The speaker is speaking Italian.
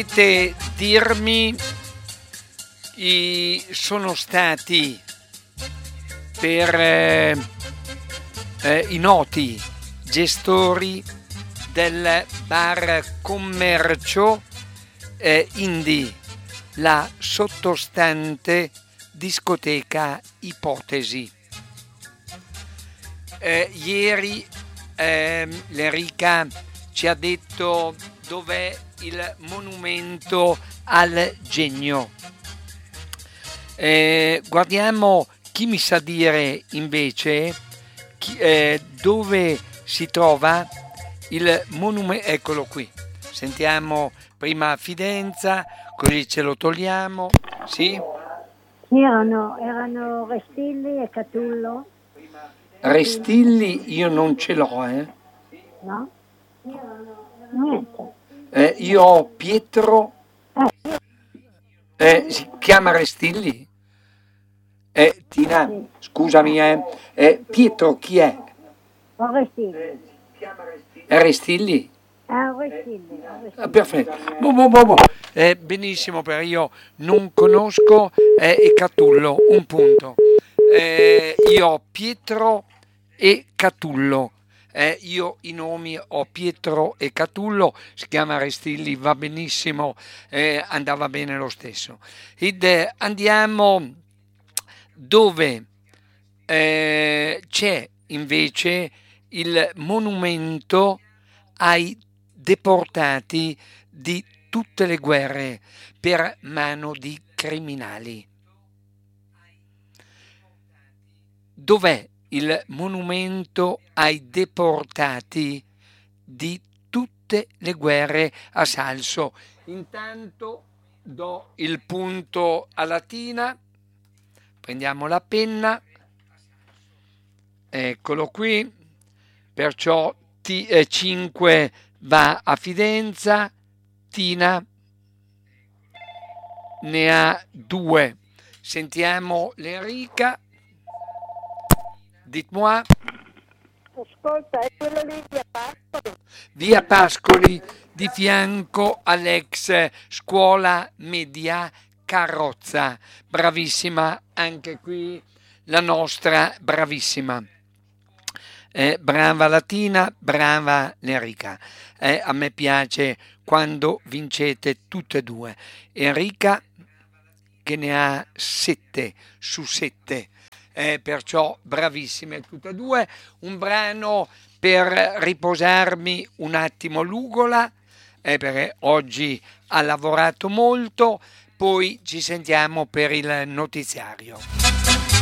Potete dirmi sono stati per i noti gestori del bar commercio Indie, la sottostante discoteca Ipotesi. Ieri l'Enrica ci ha detto dov'è il monumento al genio. Guardiamo chi mi sa dire invece dove si trova il monumento. Eccolo qui. Sentiamo prima Fidenza, così ce lo togliamo. Sì? Erano Restilli e Catullo. Restilli io non ce l'ho, No? Niente. Io ho Pietro. Si chiama Restilli? Tina, Sì. scusami, Pietro chi è? Restilli. Restilli? Restilli. Perfetto. Benissimo, perché io non conosco e Catullo, un punto. Io ho Pietro e Catullo. Io i nomi ho Pietro e Catullo, si chiama Restilli, va benissimo, andava bene lo stesso. Andiamo dove c'è invece il monumento ai deportati di tutte le guerre per mano di criminali. Dov'è il monumento ai deportati di tutte le guerre a Salso? Intanto do il punto a Latina, prendiamo la penna, eccolo qui, perciò 5 va a Fidenza, Tina ne ha 2. Sentiamo l'Enrica. Dites-moi. Ascolta, è quello lì di Pascoli? Via Pascoli, di fianco all'ex scuola media Carrozza. Bravissima anche qui la nostra bravissima. Brava Latina, brava Enrica. A me piace quando vincete tutte e due. Enrica che ne ha 7 su 7. Perciò bravissime tutte e due. Un brano per riposarmi un attimo l'ugola, perché oggi ha lavorato molto, poi ci sentiamo per il notiziario.